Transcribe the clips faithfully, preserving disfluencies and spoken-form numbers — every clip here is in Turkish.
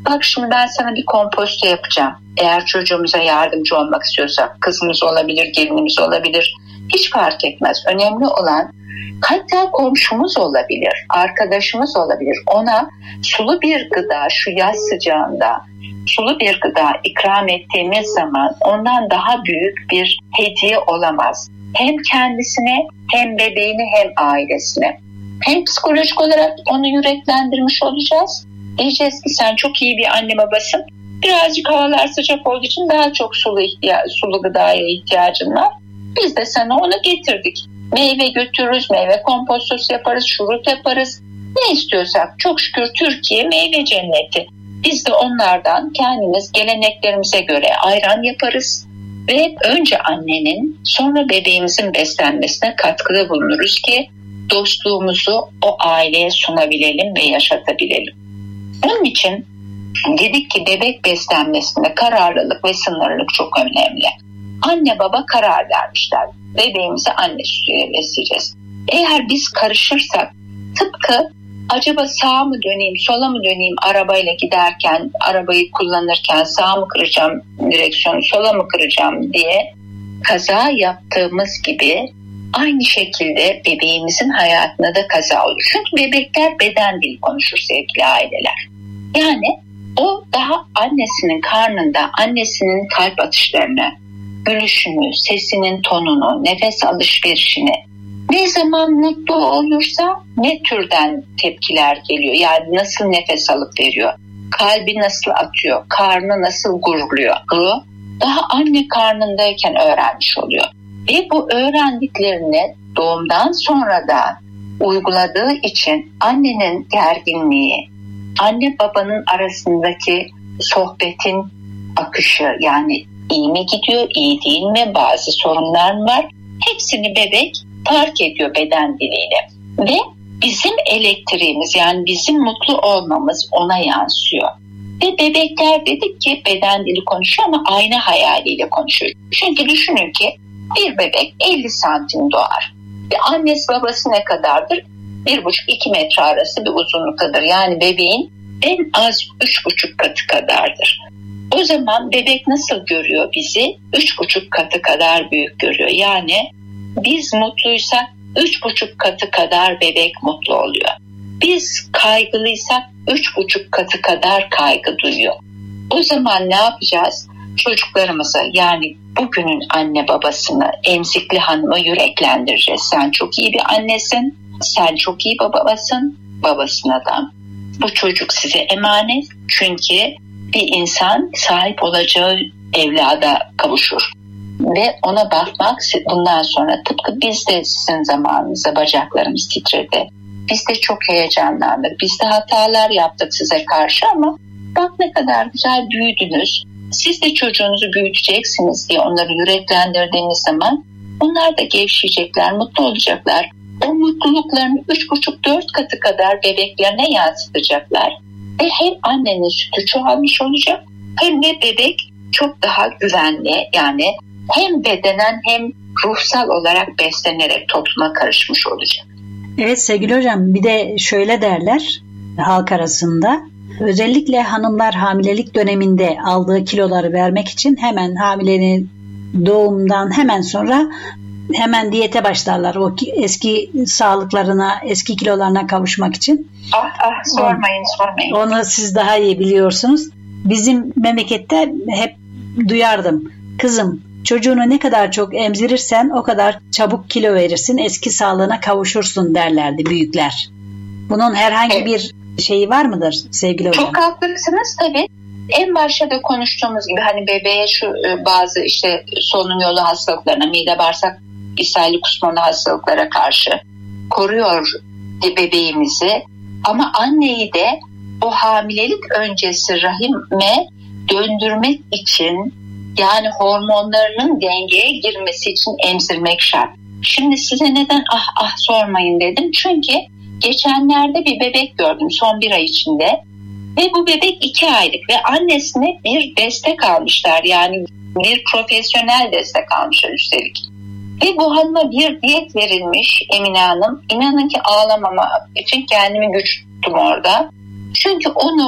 bak şimdi ben sana bir komposto yapacağım. Eğer çocuğumuza yardımcı olmak istiyorsak, kızımız olabilir, gelinimiz olabilir, hiç fark etmez. Önemli olan, hatta komşumuz olabilir, arkadaşımız olabilir. Ona sulu bir gıda, şu yaz sıcağında sulu bir gıda ikram ettiğimiz zaman ondan daha büyük bir hediye olamaz. Hem kendisine, hem bebeğine, hem ailesine. Hem psikolojik olarak onu yüreklendirmiş olacağız. Diyeceğiz ki sen çok iyi bir anne babasın. Birazcık havalar sıcak olduğu için daha çok sulu, ihtiya- sulu gıdaya ihtiyacın var. Biz de sana onu getirdik. Meyve götürürüz, meyve kompostosu yaparız, şurup yaparız. Ne istiyorsak, çok şükür Türkiye meyve cenneti. Biz de onlardan kendimiz geleneklerimize göre ayran yaparız. Ve önce annenin, sonra bebeğimizin beslenmesine katkıda bulunuruz ki dostluğumuzu o aileye sunabilelim ve yaşatabilelim. Onun için dedik ki bebek beslenmesinde kararlılık ve sınırlılık çok önemli. Anne baba karar vermişler. Bebeğimizi anne sütüyle besleyeceğiz. Eğer biz karışırsak, tıpkı acaba sağa mı döneyim, sola mı döneyim arabayla giderken, arabayı kullanırken sağa mı kıracağım direksiyonu, sola mı kıracağım diye kaza yaptığımız gibi aynı şekilde bebeğimizin hayatında da kaza olur. Çünkü bebekler beden dili konuşur sevgili aileler. Yani o daha annesinin karnında annesinin kalp atışlarını, gülüşünü, sesinin tonunu, nefes alışverişini, ne zaman mutlu olursa ne türden tepkiler geliyor. Yani nasıl nefes alıp veriyor, kalbi nasıl atıyor, karnı nasıl gururluyor. Bu daha anne karnındayken öğrenmiş oluyor. Ve bu öğrendiklerini doğumdan sonra da uyguladığı için annenin gerginliği, anne babanın arasındaki sohbetin akışı, yani iyi mi gidiyor, iyi değil mi, bazı sorunlar var, hepsini bebek fark ediyor beden diliyle. Ve bizim elektriğimiz, yani bizim mutlu olmamız ona yansıyor. Ve bebekler dedik ki beden dili konuşuyor ama ayna hayaliyle konuşuyor. Çünkü düşünün ki bir bebek elli santim doğar. Ve annesi babası ne kadardır? bir buçuk iki metre arası bir uzunluktadır. Yani bebeğin en az üç buçuk katı kadardır. O zaman bebek nasıl görüyor bizi? Üç buçuk katı kadar büyük görüyor. Yani biz mutluysak üç buçuk katı kadar bebek mutlu oluyor. Biz kaygılıysak üç buçuk katı kadar kaygı duyuyor. O zaman ne yapacağız? Çocuklarımıza, yani bugünün anne babasını, emzikli hanımı yüreklendireceğiz. Sen çok iyi bir annesin, sen çok iyi babasın, babasına da. Bu çocuk size emanet, çünkü bir insan sahip olacağı evlada kavuşur. Ve ona bakmak bundan sonra, tıpkı biz de sizin zamanınızda bacaklarımız titredi. Biz de çok heyecanlandık. Biz de hatalar yaptık size karşı ama bak ne kadar güzel büyüdünüz. Siz de çocuğunuzu büyüteceksiniz diye onları yüreklendirdiğiniz zaman onlar da gevşeyecekler, mutlu olacaklar. O mutluluklarını üç buçuk dört katı kadar bebeklerine yansıtacaklar. Ve hem annenin sütü çoğalmış olacak, hem de bebek çok daha güvenli, yani hem bedenen hem ruhsal olarak beslenerek topluma karışmış olacak. Evet sevgili hocam, bir de şöyle derler halk arasında, özellikle hanımlar hamilelik döneminde aldığı kiloları vermek için hemen hamilenin doğumdan hemen sonra hemen diyete başlarlar. O eski sağlıklarına, eski kilolarına kavuşmak için. Ah ah sormayın sormayın. Onu siz daha iyi biliyorsunuz. Bizim memlekette hep duyardım. Kızım, çocuğunu ne kadar çok emzirirsen o kadar çabuk kilo verirsin, eski sağlığına kavuşursun derlerdi büyükler. Bunun herhangi evet. bir şeyi var mıdır sevgili hocam? Çok haklısınız tabii. En başta da konuştuğumuz gibi hani bebeğe şu bazı işte solunum yolu hastalıklarına, mide bağırsak ishali kusmalı hastalıklara karşı koruyor bebeğimizi. Ama anneyi de o hamilelik öncesi rahime döndürmek için, yani hormonlarının dengeye girmesi için emzirmek şart. Şimdi size neden ah ah sormayın dedim. Çünkü geçenlerde bir bebek gördüm son bir ay içinde. Ve bu bebek iki aylık ve annesine bir destek almışlar. Yani bir profesyonel destek almışlar üstelik. Ve bu hanıma bir diyet verilmiş Emine Hanım. İnanın ki ağlamama için kendimi güç tuttum orada. Çünkü onu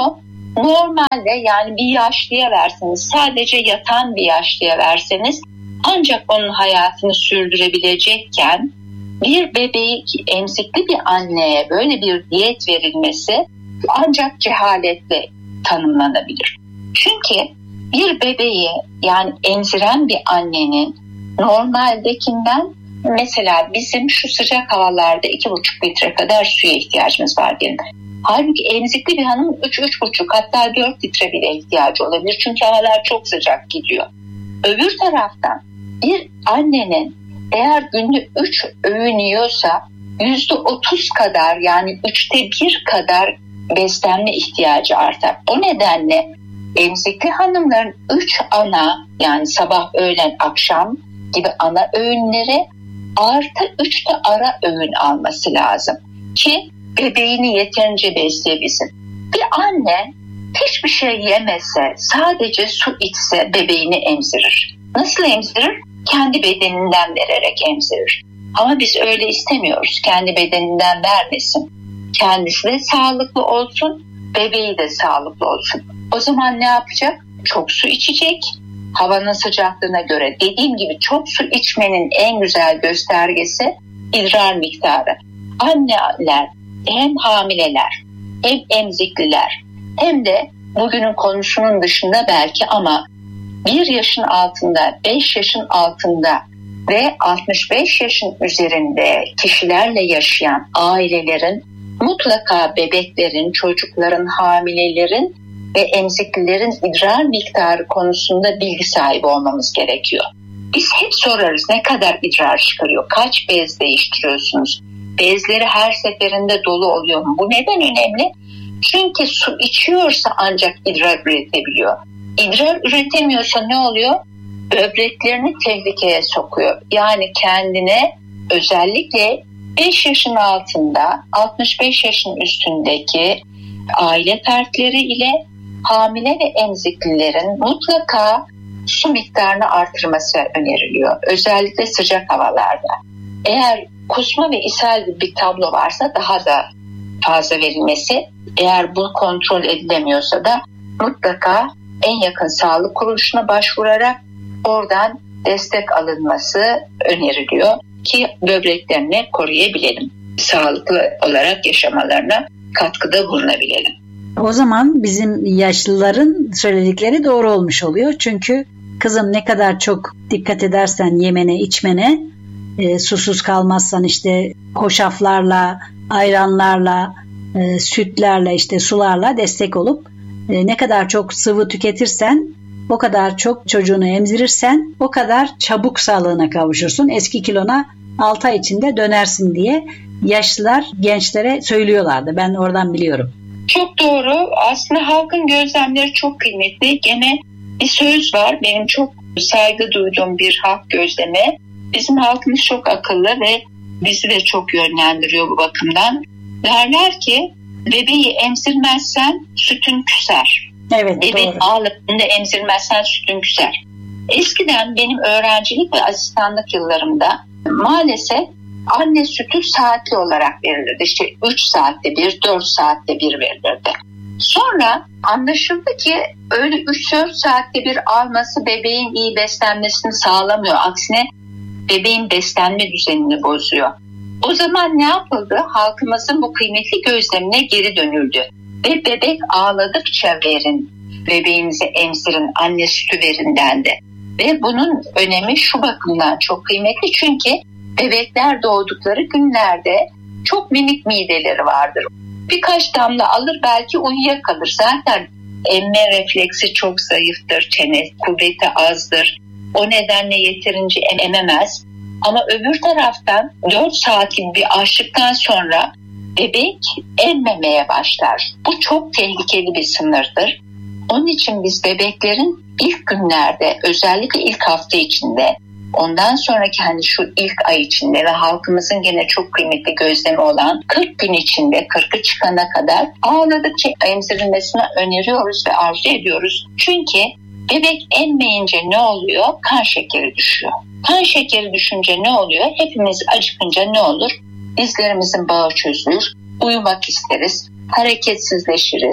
Normalde yani bir yaşlıya verseniz, sadece yatan bir yaşlıya verseniz ancak onun hayatını sürdürebilecekken bir bebeği emzikli bir anneye böyle bir diyet verilmesi ancak cehaletle tanımlanabilir. Çünkü bir bebeği yani emziren bir annenin normaldekinden, mesela bizim şu sıcak havalarda iki buçuk litre kadar suya ihtiyacımız var diyelim. Halbuki emzikli bir hanım üç üç buçuk hatta dört litre bile ihtiyacı olabilir. Çünkü havalar çok sıcak gidiyor. Öbür taraftan bir annenin eğer günde üç öğün yiyorsa yüzde otuz kadar yani üçte bir kadar beslenme ihtiyacı artar. O nedenle emzikli hanımların üç ana yani sabah, öğlen, akşam gibi ana öğünleri artı üç de ara öğün alması lazım ki bebeğini yeterince besleyebilsin. Bir anne hiçbir şey yemese, sadece su içse bebeğini emzirir. Nasıl emzirir? Kendi bedeninden vererek emzirir. Ama biz öyle istemiyoruz. Kendi bedeninden vermesin. Kendisi de sağlıklı olsun, bebeği de sağlıklı olsun. O zaman ne yapacak? Çok su içecek. Havanın sıcaklığına göre, dediğim gibi çok su içmenin en güzel göstergesi idrar miktarı. Anneler, hem hamileler, hem emzikliler, hem de bugünün konusunun dışında belki ama bir yaşın altında, beş yaşın altında ve altmış beş yaşın üzerinde kişilerle yaşayan ailelerin mutlaka bebeklerin, çocukların, hamilelerin ve emziklilerin idrar miktarı konusunda bilgi sahibi olmamız gerekiyor. Biz hep sorarız, ne kadar idrar çıkarıyor, kaç bez değiştiriyorsunuz, bezleri her seferinde dolu oluyor mu? Bu neden önemli? Çünkü su içiyorsa ancak idrar üretebiliyor. İdrar üretemiyorsa ne oluyor? Böbreklerini tehlikeye sokuyor. Yani kendine, özellikle beş yaşın altında, altmış beş yaşın üstündeki aile fertleri ile hamile ve emziklilerin mutlaka su miktarını artırması öneriliyor. Özellikle sıcak havalarda. Eğer kusma ve ishal gibi bir tablo varsa daha da fazla verilmesi, eğer bu kontrol edilemiyorsa da mutlaka en yakın sağlık kuruluşuna başvurarak oradan destek alınması öneriliyor ki böbreklerini koruyabilelim. Sağlıklı olarak yaşamalarına katkıda bulunabilelim. O zaman bizim yaşlıların söyledikleri doğru olmuş oluyor. Çünkü kızım ne kadar çok dikkat edersen yemene, içmene, e, susuz kalmazsan işte hoşaflarla, ayranlarla, e, sütlerle, işte sularla destek olup e, ne kadar çok sıvı tüketirsen, o kadar çok çocuğunu emzirirsen o kadar çabuk sağlığına kavuşursun. Eski kilona altı ay içinde dönersin diye yaşlılar gençlere söylüyorlardı. Ben oradan biliyorum. Çok doğru. Aslında halkın gözlemleri çok kıymetli. Gene bir söz var. Benim çok saygı duyduğum bir halk gözlemi. Bizim halkımız çok akıllı ve bizi de çok yönlendiriyor bu bakımdan. Derler ki bebeği emzirmezsen sütün küser. Evet, bebeğin doğru. ağırlığında emzirmezsen sütün küser. Eskiden benim öğrencilik ve asistanlık yıllarımda maalesef anne sütü saatli olarak verilirdi. İşte üç saatte bir, dört saatte bir verilirdi. Sonra anlaşıldı ki öyle üç dört saatte bir alması bebeğin iyi beslenmesini sağlamıyor. Aksine bebeğin beslenme düzenini bozuyor. O zaman ne yapıldı? Halkımızın bu kıymetli gözlemine geri dönüldü. Ve bebek ağladıkça verin, bebeğinize emzirin, anne sütü verin dendi. Ve bunun önemi şu bakımdan çok kıymetli, çünkü bebekler doğdukları günlerde çok minik mideleri vardır. Birkaç damla alır, belki uyuyakalır. Zaten emme refleksi çok zayıftır, çene kuvveti azdır. O nedenle yeterince ememez. Ama öbür taraftan dört saatlik bir açlıktan sonra bebek emmemeye başlar. Bu çok tehlikeli bir sınırdır. Onun için biz bebeklerin ilk günlerde, özellikle ilk hafta içinde, ondan sonraki hani şu ilk ay içinde ve halkımızın gene çok kıymetli gözlemi olan kırk gün içinde, kırkı çıkana kadar ağladıkça emzirilmesini öneriyoruz ve arzu ediyoruz. Çünkü bebek emmeyince ne oluyor? Kan şekeri düşüyor. Kan şekeri düşünce ne oluyor? Hepimiz acıkınca ne olur? Dizlerimizin bağı çözülür, uyumak isteriz, hareketsizleşiriz,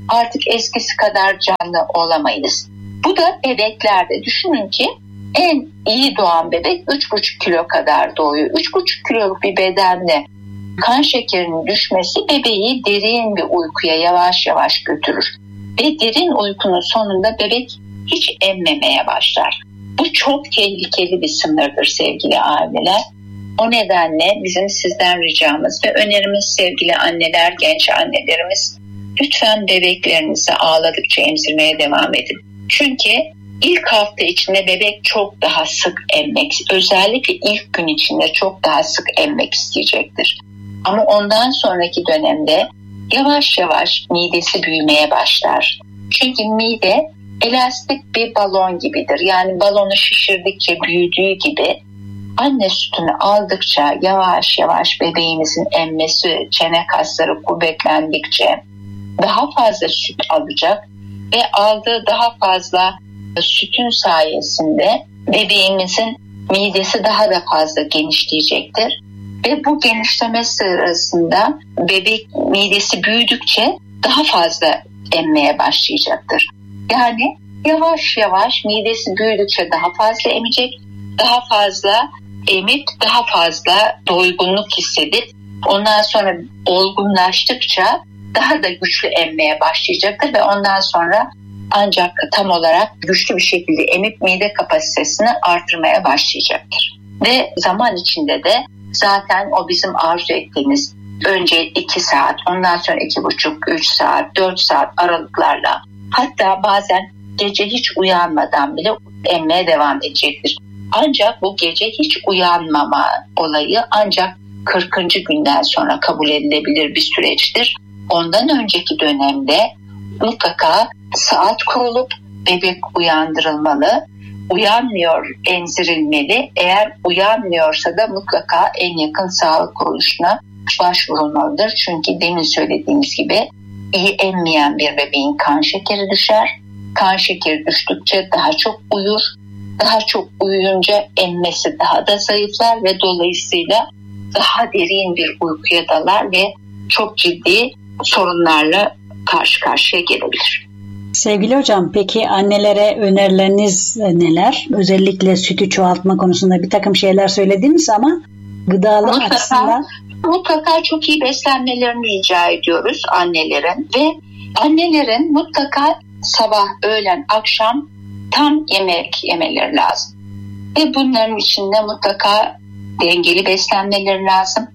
artık eskisi kadar canlı olamayız. Bu da bebeklerde, düşünün ki en iyi doğan bebek üç buçuk kilo kadar doğuyor. üç buçuk kiloluk bir bedenle kan şekerinin düşmesi bebeği derin bir uykuya yavaş yavaş götürür. Ve derin uykunun sonunda bebek hiç emmemeye başlar. Bu çok tehlikeli bir sınırdır sevgili aileler. O nedenle bizim sizden ricamız ve önerimiz sevgili anneler, genç annelerimiz, lütfen bebeklerinizi ağladıkça emzirmeye devam edin. Çünkü ilk hafta içinde bebek çok daha sık emmek, özellikle ilk gün içinde çok daha sık emmek isteyecektir. Ama ondan sonraki dönemde yavaş yavaş midesi büyümeye başlar. Çünkü mide elastik bir balon gibidir. Yani balonu şişirdikçe büyüdüğü gibi anne sütünü aldıkça yavaş yavaş bebeğimizin emmesi, çene kasları kuvvetlendikçe daha fazla süt alacak ve aldığı daha fazla sütün sayesinde bebeğimizin midesi daha da fazla genişleyecektir. Ve bu genişleme sırasında bebek midesi büyüdükçe daha fazla emmeye başlayacaktır. Yani yavaş yavaş midesi büyüdükçe daha fazla emecek, daha fazla emip daha fazla doygunluk hissedip ondan sonra olgunlaştıkça daha da güçlü emmeye başlayacaktır ve ondan sonra ancak tam olarak güçlü bir şekilde emip mide kapasitesini artırmaya başlayacaktır. Ve zaman içinde de zaten o bizim arzu ettiğimiz önce iki saat, ondan sonra iki buçuk, üç saat, dört saat aralıklarla, hatta bazen gece hiç uyanmadan bile emmeye devam edecektir. Ancak bu gece hiç uyanmama olayı ancak kırkıncı günden sonra kabul edilebilir bir süreçtir. Ondan önceki dönemde mutlaka saat kurulup bebek uyandırılmalı. Uyanmıyor, emzirilmeli. Eğer uyanmıyorsa da mutlaka en yakın sağlık kuruluşuna başvurulmalıdır. Çünkü demin söylediğimiz gibi iyi emmeyen bir bebeğin kan şekeri düşer. Kan şekeri düştükçe daha çok uyur. Daha çok uyuyunca emmesi daha da zayıflar ve dolayısıyla daha derin bir uykuya dalar ve çok ciddi sorunlarla karşı karşıya gelebilir. Sevgili hocam, peki annelere önerileriniz neler? Özellikle sütü çoğaltma konusunda bir takım şeyler söylediniz ama gıdalı mutlaka, açısından... Mutlaka çok iyi beslenmelerini rica ediyoruz annelerin ve annelerin mutlaka sabah, öğlen, akşam tam yemek yemeleri lazım. Ve bunların içinde mutlaka dengeli beslenmeleri lazım.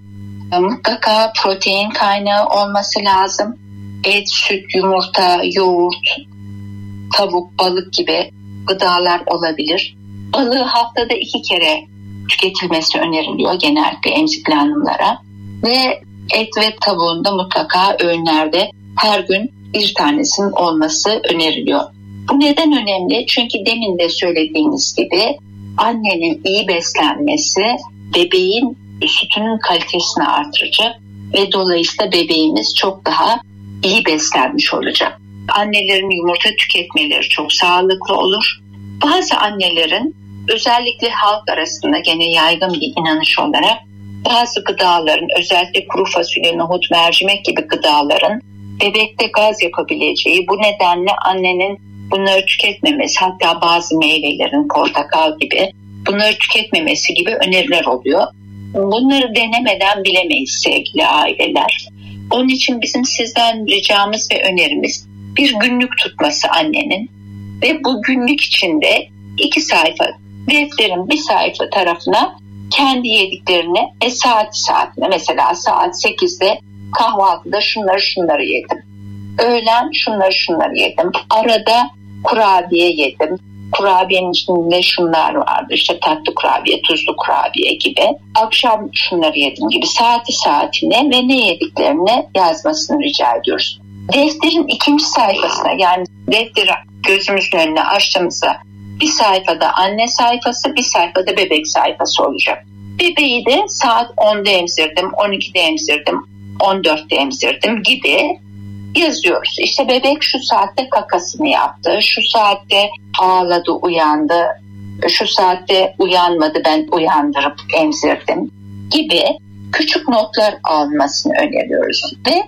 Mutlaka protein kaynağı olması lazım. Et, süt, yumurta, yoğurt, tavuk, balık gibi gıdalar olabilir. Balığı haftada iki kere tüketilmesi öneriliyor genellikle emzikli hanımlara. Ve et ve tavuğun da mutlaka öğünlerde her gün bir tanesinin olması öneriliyor. Bu neden önemli? Çünkü demin de söylediğimiz gibi annenin iyi beslenmesi bebeğin sütünün kalitesini artıracak ve dolayısıyla bebeğimiz çok daha iyi beslenmiş olacak. Annelerin yumurta tüketmeleri çok sağlıklı olur. Bazı annelerin özellikle halk arasında gene yaygın bir inanış olarak bazı gıdaların, özellikle kuru fasulye, nohut, mercimek gibi gıdaların bebekte gaz yapabileceği, bu nedenle annenin bunları tüketmemesi, hatta bazı meyvelerin, portakal gibi bunları tüketmemesi gibi öneriler oluyor. Bunları denemeden bilemeyiz sevgili aileler. Onun için bizim sizden ricamız ve önerimiz bir günlük tutması annenin ve bu günlük içinde iki sayfa, defterin bir sayfa tarafına kendi yediklerini e, saat saatine, mesela saat sekizde kahvaltıda şunları şunları yedim. Öğlen şunları şunları yedim. Arada kurabiye yedim. Kurabiyenin içinde şunlar vardı. İşte tatlı kurabiye, tuzlu kurabiye gibi. Akşam şunları yedim gibi saati saatine ve ne yediklerini yazmasını rica ediyoruz. Defterin ikinci sayfasına, yani defteri gözümüzün önüne açtığımızda bir sayfada anne sayfası, bir sayfada bebek sayfası olacak. Bebeği de saat onda emzirdim, on ikide emzirdim, on dörtte emzirdim gibi yazıyoruz. İşte bebek şu saatte kakasını yaptı, şu saatte ağladı, uyandı, şu saatte uyanmadı, ben uyandırıp emzirdim gibi küçük notlar almasını öneriyoruz. Ve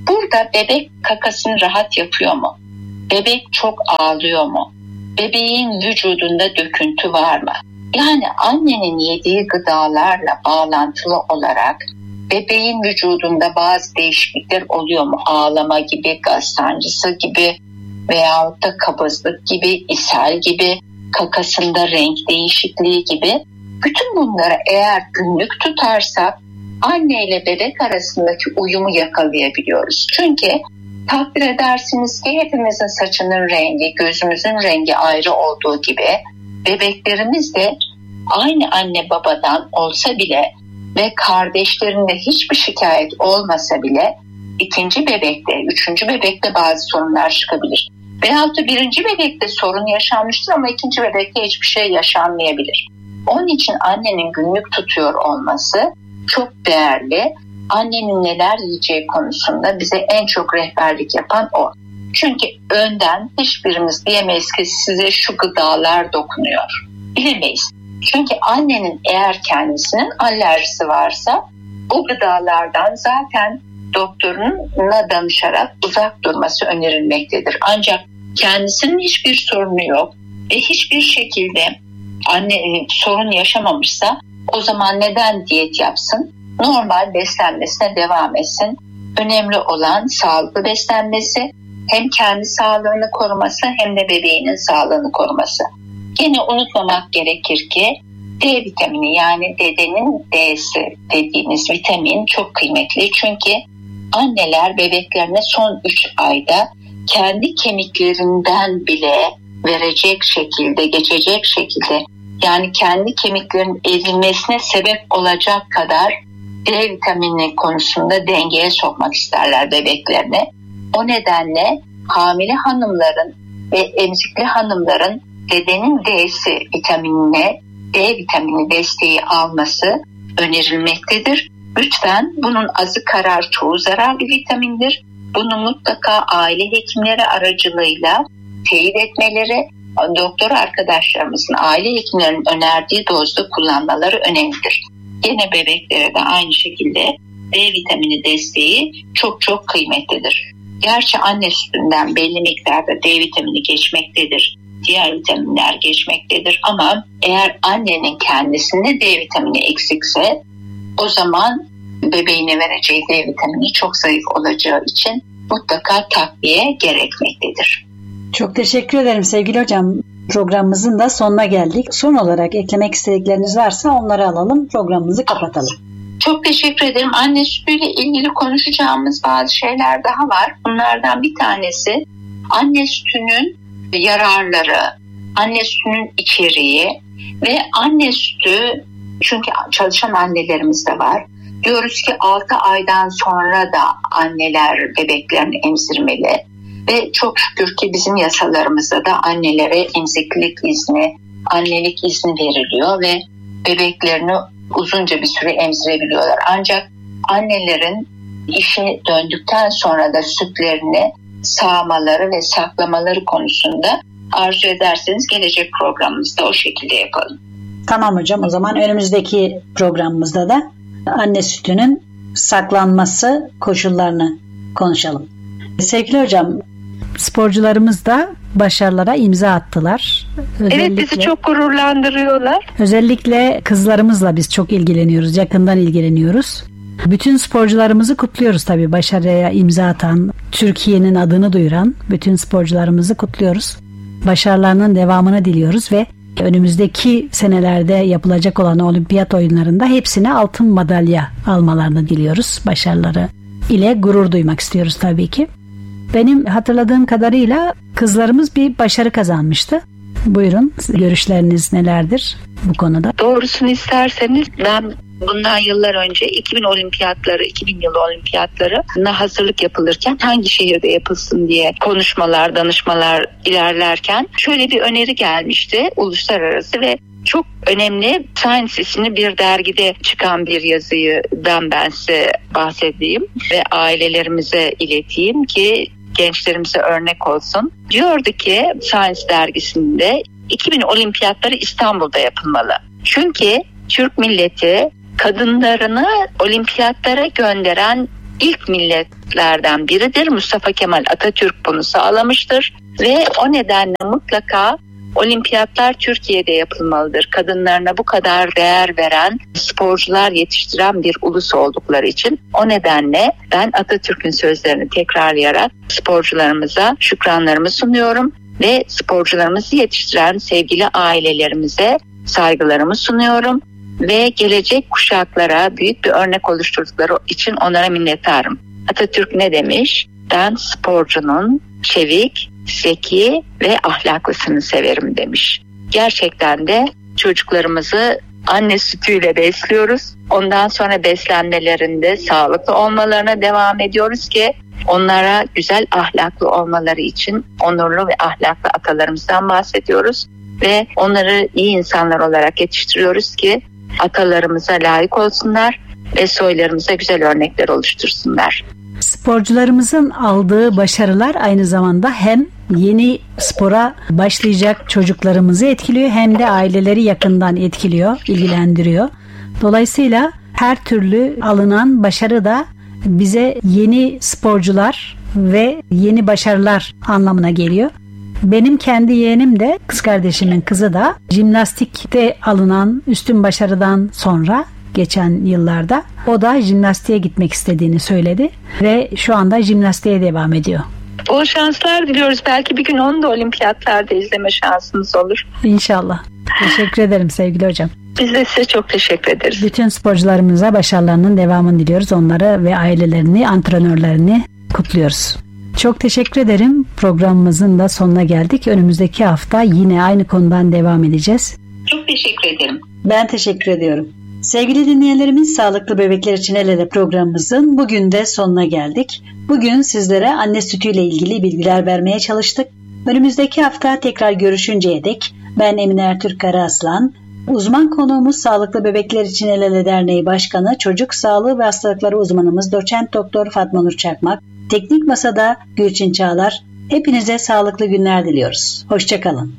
Burada bebek kakasını rahat yapıyor mu? Bebek çok ağlıyor mu? Bebeğin vücudunda döküntü var mı? Yani annenin yediği gıdalarla bağlantılı olarak bebeğin vücudunda bazı değişiklikler oluyor mu? Ağlama gibi, gaz sancısı gibi veyahut da kabızlık gibi, ishal gibi, kakasında renk değişikliği gibi. Bütün bunları eğer günlük tutarsak anne ile bebek arasındaki uyumu yakalayabiliyoruz. Çünkü takdir edersiniz ki hepimizin saçının rengi, gözümüzün rengi ayrı olduğu gibi bebeklerimiz de aynı anne babadan olsa bile ve kardeşlerinde hiçbir şikayet olmasa bile ikinci bebekte, üçüncü bebekte bazı sorunlar çıkabilir. Veyahut da birinci bebekte sorun yaşanmıştır ama ikinci bebekte hiçbir şey yaşanmayabilir. Onun için annenin günlük tutuyor olması çok değerli. Annenin neler yiyeceği konusunda bize en çok rehberlik yapan o. Çünkü önden hiçbirimiz diyemeyiz ki size şu gıdalar dokunuyor. Bilemeyiz. Çünkü annenin eğer kendisinin alerjisi varsa o gıdalardan zaten doktoruna danışarak uzak durması önerilmektedir. Ancak kendisinin hiçbir sorunu yok ve hiçbir şekilde anne sorun yaşamamışsa o zaman neden diyet yapsın? Normal beslenmesine devam etsin. Önemli olan sağlıklı beslenmesi, hem kendi sağlığını koruması hem de bebeğinin sağlığını koruması. Yine unutmamak gerekir ki D vitamini, yani dedenin D'si dediğimiz vitamin çok kıymetli. Çünkü anneler bebeklerine son üç ayda kendi kemiklerinden bile verecek şekilde, geçecek şekilde, yani kendi kemiklerin ezilmesine sebep olacak kadar D vitamini konusunda dengeye sokmak isterler bebeklerine. O nedenle hamile hanımların ve emzikli hanımların dedenin D'si vitaminine, D vitamini desteği alması önerilmektedir. Lütfen, bunun azı karar çoğu zararlı vitamindir. Bunu mutlaka aile hekimleri aracılığıyla teyit etmeleri, doktor arkadaşlarımızın, aile hekimlerinin önerdiği dozda kullanmaları önemlidir. Gene bebeklere de aynı şekilde D vitamini desteği çok çok kıymetlidir. Gerçi anne sütünden belli miktarda D vitamini geçmektedir, diğer vitaminler geçmektedir ama eğer annenin kendisinde D vitamini eksikse o zaman bebeğine vereceği D vitamini çok zayıf olacağı için mutlaka takviye gerekmektedir. Çok teşekkür ederim sevgili hocam. Programımızın da sonuna geldik. Son olarak eklemek istedikleriniz varsa onları alalım, programımızı kapatalım. Çok teşekkür ederim. Anne sütüyle ilgili konuşacağımız bazı şeyler daha var. Bunlardan bir tanesi anne sütünün yararları, anne sütünün içeriği ve anne sütü, çünkü çalışan annelerimiz de var. Diyoruz ki altı aydan sonra da anneler bebeklerini emzirmeli ve çok şükür ki bizim yasalarımızda da annelere emziklilik izni, annelik izni veriliyor ve bebeklerini uzunca bir süre emzirebiliyorlar. Ancak annelerin işi döndükten sonra da sütlerini sağmaları ve saklamaları konusunda arzu ederseniz gelecek programımızda o şekilde yapalım. Tamam hocam, o zaman önümüzdeki programımızda da anne sütünün saklanması koşullarını konuşalım. Sevgili hocam, sporcularımız da başarılara imza attılar. Özellikle, evet, bizi çok gururlandırıyorlar. Özellikle kızlarımızla biz çok ilgileniyoruz, yakından ilgileniyoruz. Bütün sporcularımızı kutluyoruz tabii. Başarıya imza atan, Türkiye'nin adını duyuran bütün sporcularımızı kutluyoruz. Başarılarının devamını diliyoruz ve önümüzdeki senelerde yapılacak olan olimpiyat oyunlarında hepsine altın madalya almalarını diliyoruz. Başarıları ile gurur duymak istiyoruz tabii ki. Benim hatırladığım kadarıyla kızlarımız bir başarı kazanmıştı. Buyurun, görüşleriniz nelerdir bu konuda? Doğrusunu isterseniz ben bundan yıllar önce iki bin olimpiyatları, iki bin yılı olimpiyatlarına hazırlık yapılırken hangi şehirde yapılsın diye konuşmalar, danışmalar ilerlerken şöyle bir öneri gelmişti uluslararası ve çok önemli. Science isimli bir dergide çıkan bir yazıdan ben size bahsedeyim ve ailelerimize ileteyim ki gençlerimize örnek olsun. Diyordu ki Science dergisinde iki bin olimpiyatları İstanbul'da yapılmalı. Çünkü Türk milleti kadınlarını olimpiyatlara gönderen ilk milletlerden biridir. Mustafa Kemal Atatürk bunu sağlamıştır ve o nedenle mutlaka olimpiyatlar Türkiye'de yapılmalıdır. Kadınlarına bu kadar değer veren, sporcular yetiştiren bir ulus oldukları için. O nedenle ben Atatürk'ün sözlerini tekrarlayarak sporcularımıza şükranlarımı sunuyorum ve sporcularımızı yetiştiren sevgili ailelerimize saygılarımı sunuyorum ve gelecek kuşaklara büyük bir örnek oluşturdukları için onlara minnettarım. Atatürk ne demiş? Ben sporcunun çevik, zeki ve ahlaklısını severim demiş. Gerçekten de çocuklarımızı anne sütüyle besliyoruz. Ondan sonra beslenmelerinde sağlıklı olmalarına devam ediyoruz ki onlara güzel ahlaklı olmaları için onurlu ve ahlaklı atalarımızdan bahsediyoruz. Ve onları iyi insanlar olarak yetiştiriyoruz ki atalarımıza layık olsunlar ve soylarımıza güzel örnekler oluştursunlar. Sporcularımızın aldığı başarılar aynı zamanda hem yeni spora başlayacak çocuklarımızı etkiliyor hem de aileleri yakından etkiliyor, ilgilendiriyor. Dolayısıyla her türlü alınan başarı da bize yeni sporcular ve yeni başarılar anlamına geliyor. Benim kendi yeğenim de, kız kardeşimin kızı da jimnastikte alınan üstün başarıdan sonra geçen yıllarda o da jimnastiğe gitmek istediğini söyledi ve şu anda jimnastiğe devam ediyor. Bol şanslar diliyoruz. Belki bir gün onu da olimpiyatlarda izleme şansımız olur. İnşallah. Teşekkür ederim sevgili hocam. Biz de size çok teşekkür ederiz. Bütün sporcularımıza başarılarının devamını diliyoruz. Onları ve ailelerini, antrenörlerini kutluyoruz. Çok teşekkür ederim. Programımızın da sonuna geldik. Önümüzdeki hafta yine aynı konudan devam edeceğiz. Çok teşekkür ederim. Ben teşekkür ediyorum. Sevgili dinleyenlerimiz, Sağlıklı Bebekler için El Ele programımızın bugün de sonuna geldik. Bugün sizlere anne sütüyle ilgili bilgiler vermeye çalıştık. Önümüzdeki hafta tekrar görüşünceye dek ben Emine Ertürk Karaaslan, uzman konuğumuz Sağlıklı Bebekler için El Ele Derneği Başkanı, Çocuk Sağlığı ve Hastalıkları uzmanımız Doçent Doktor Fatma Nur Çakmak, Teknik Masada Gülçin Çağlar. Hepinize sağlıklı günler diliyoruz. Hoşçakalın.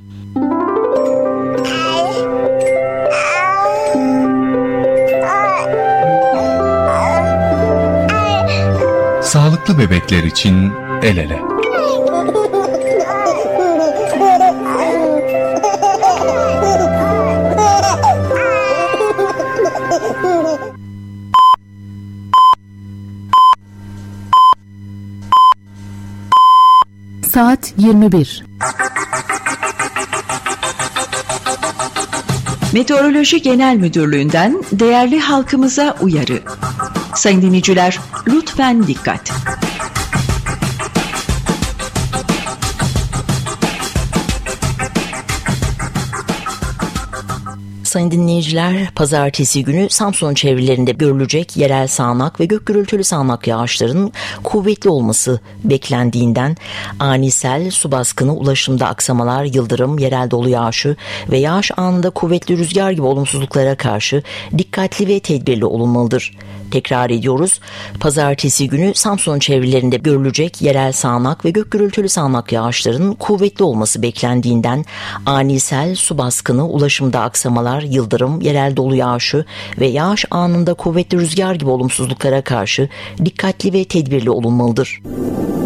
Sağlıklı bebekler için el ele. Saat yirmi bir. Meteoroloji Genel Müdürlüğü'nden değerli halkımıza uyarı. Sayın dinleyiciler, lütfen dikkat. Sayın dinleyiciler, pazartesi günü Samsun çevrelerinde görülecek yerel sağanak ve gök gürültülü sağanak yağışların kuvvetli olması beklendiğinden ani sel, su baskını, ulaşımda aksamalar, yıldırım, yerel dolu yağışı ve yağış anında kuvvetli rüzgar gibi olumsuzluklara karşı dikkatli ve tedbirli olunmalıdır. Tekrar ediyoruz, pazartesi günü Samsun çevrelerinde görülecek yerel sağanak ve gök gürültülü sağanak yağışların kuvvetli olması beklendiğinden ani sel, su baskını, ulaşımda aksamalar, yıldırım, yerel dolu yağışı ve yağış anında kuvvetli rüzgar gibi olumsuzluklara karşı dikkatli ve tedbirli olunmalıdır.